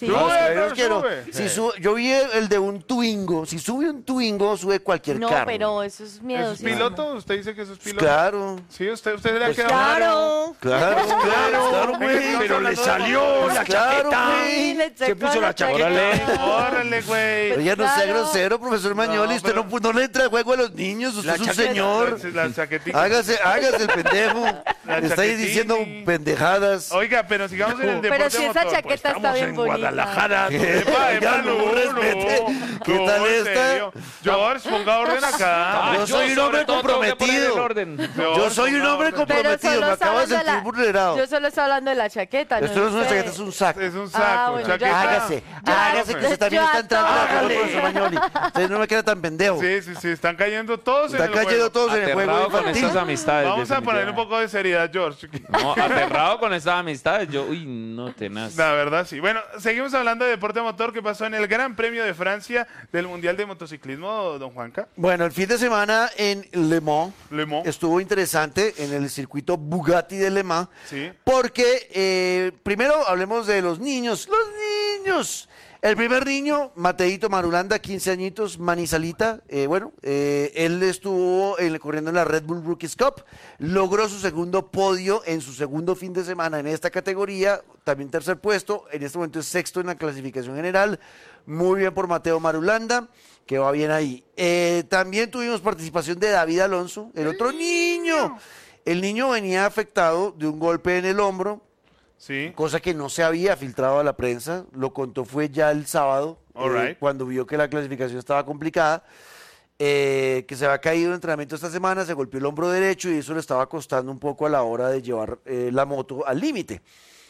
Sí. No, Los quiero. sube. Si yo vi el de un Twingo. Si sube un Twingo, sube cualquier No, carro. pero eso es ¿Eso miedo. es piloto? ¿Usted dice que eso es piloto? Claro. Sí, usted se le ha Pues quedado Claro, güey. Pero le salió la chaqueta. Sí, le Se puso la chaqueta. Órale, güey. Pero ya no sea Claro. grosero, profesor Magnoli. Usted pero- no le entra el juego a los niños. Usted La es un chaqueta. señor. La chaquetica. Hágase el pendejo. La Le estáis chaquetini. diciendo pendejadas. Oiga, pero sigamos en el deporte Pero si esa motor. chaqueta está Estamos bien en bonita. Guadalajara. Epa, Ya no respete. ¿Qué no, tal en esta? serio. George, ponga orden acá. Yo soy un hombre comprometido. Yo soy un hombre George, Pero comprometido. solo Me está acabo de hablando de sentir la- vulnerado. Yo solo estoy hablando de la chaqueta. Esto no es una sé. chaqueta, es un saco. Es un saco. bueno, ya chaqueta. Hágase que profe. usted también Yo está a entrando en el juego, todos. profesor Magnoli. Usted no me queda tan pendejo. Sí, están cayendo todos en Están el juego. cayendo todos en el juego Aterrado con infantil. estas amistades. Vamos a poner un poco de seriedad, George. No, aterrado con estas amistades. Yo, no, tenaz. La verdad, sí. Bueno, seguimos hablando de deporte motor que pasó en el Gran Premio de Francia del Mundial de Motociclismo, don Juanca. Bueno, el fin de semana en Le Mans Le Mans. estuvo interesante en el circuito Bugatti de Le Mans. Sí. Porque primero hablemos de los niños. ¡Los niños! El primer niño, Mateito Marulanda, 15 añitos, Manizalita. Él estuvo corriendo en la Red Bull Rookies Cup. Logró su segundo podio en su segundo fin de semana en esta categoría. También tercer puesto. En este momento es sexto en la clasificación general. Muy bien por Mateo Marulanda, que va bien ahí. También tuvimos participación de David Alonso, el otro niño. El niño venía afectado de un golpe en el hombro, Sí. cosa que no se había filtrado a la prensa. Lo contó fue ya el sábado, All right. cuando vio que la clasificación estaba complicada, que se había caído en entrenamiento esta semana, se golpeó el hombro derecho y eso le estaba costando un poco a la hora de llevar la moto al límite.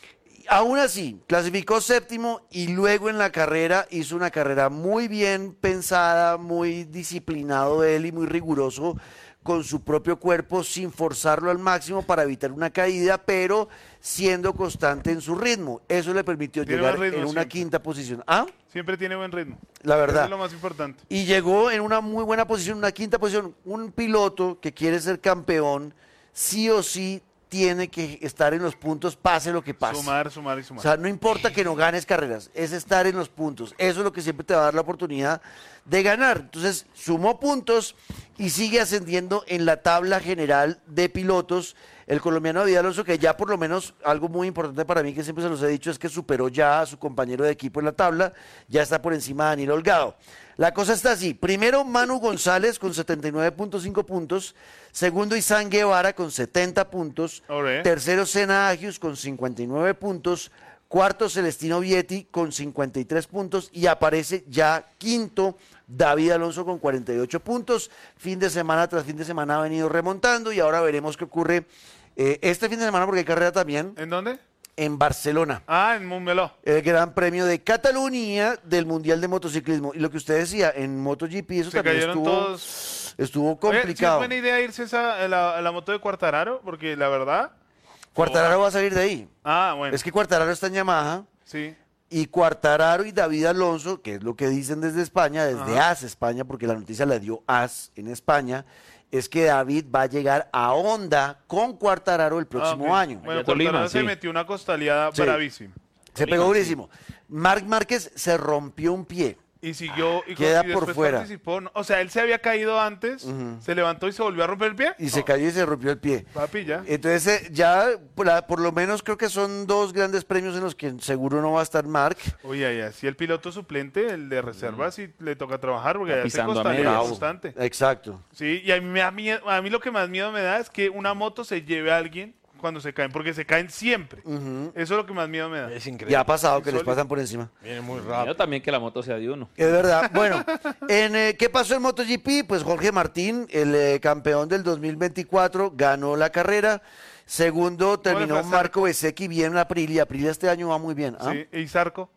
Aún así, clasificó séptimo y luego en la carrera hizo una carrera muy bien pensada, muy disciplinado él y muy riguroso con su propio cuerpo sin forzarlo al máximo para evitar una caída, pero siendo constante en su ritmo. Eso le permitió Tiene llegar buen ritmo en una siempre. quinta posición. ¿Ah? Siempre tiene buen ritmo. La Eso verdad. es lo más importante. Y llegó en una muy buena posición, una quinta posición. Un piloto que quiere ser campeón, sí o sí tiene que estar en los puntos, pase lo que pase. Sumar y O sumar. sea, no importa que no ganes carreras, es estar en los puntos. Eso es lo que siempre te va a dar la oportunidad de ganar. Entonces, sumó puntos y sigue ascendiendo en la tabla general de pilotos. El colombiano David Alonso, que ya por lo menos algo muy importante para mí, que siempre se los he dicho, es que superó ya a su compañero de equipo en la tabla, ya está por encima de Daniel Holgado. La cosa está así. Primero, Manu González con 79.5 puntos. Segundo, Isán Guevara con 70 puntos. Alright. Tercero, Sena Agius con 59 puntos. Cuarto, Celestino Vietti con 53 puntos. Y aparece ya quinto, David Alonso con 48 puntos. Fin de semana tras fin de semana ha venido remontando y ahora veremos qué ocurre este fin de semana porque hay carrera también ¿En dónde? en Barcelona. En Montmeló. El Gran Premio de Cataluña del Mundial de Motociclismo. Y lo que usted decía, en MotoGP eso Se también cayeron estuvo, todos. estuvo Oye, ¿sí es complicado. buena idea irse a la moto de Quartararo? Porque la verdad... Quartararo va a salir de ahí. Bueno. Es que Quartararo está en Yamaha Sí. y Quartararo y David Alonso, que es lo que dicen desde España, desde AS España, porque la noticia la dio AS en España, es que David va a llegar a Honda con Quartararo el próximo Ok. año. Bueno, Allá Tolima, Quartararo se sí. metió una costaleada Sí. bravísima. Se pegó durísimo. Marc Márquez se rompió un pie. Y siguió y, Queda y por después fuera. participó. O sea, él se había caído antes, se levantó y se volvió a romper el pie. Y se cayó y se rompió el pie. Papi, ya. Entonces, ya por lo menos creo que son dos grandes premios en los que seguro no va a estar Marc. Oye, ya, si el piloto suplente, el de reserva, sí le toca trabajar porque Está ya se pisando a costalea medio. constante. Exacto. Sí, y a mí me da miedo, a mí lo que más miedo me da es que una moto se lleve a alguien cuando se caen, porque se caen siempre. Eso es lo que más miedo me da. Es increíble. Ya ha pasado que les Insólito. pasan por encima. Viene muy Yo rápido. también que la moto sea de uno. Es verdad. Bueno, ¿qué pasó en MotoGP? Pues Jorge Martín, el campeón del 2024, ganó la carrera. Segundo, fue terminó a Marco Bezzecchi bien Aprilia. Aprilia este año va muy bien. ¿Ah? Sí, y Zarco.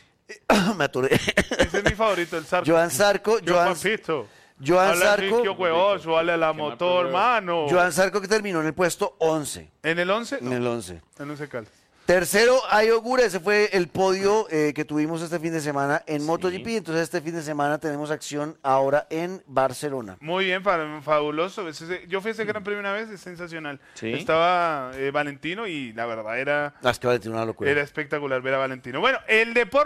Me atoré. Ese es mi favorito, el Zarco. Joan Zarco, Yo, papito. Joan Habla Zarco, Riquio huevoso, vale a la moto, hermano. Joan Zarco que terminó en el puesto 11. ¿En el 11? En el 11. En 11 Caldas. Tercero, Ayogura, ese fue el podio que tuvimos este fin de semana en MotoGP. Entonces este fin de semana tenemos acción ahora en Barcelona. Muy bien, fabuloso. Yo fui a ese Gran Premio una vez, es sensacional. Sí. Estaba Valentino y la verdad era Es que vale, tiene una locura. espectacular ver a Valentino. Bueno, el deporte.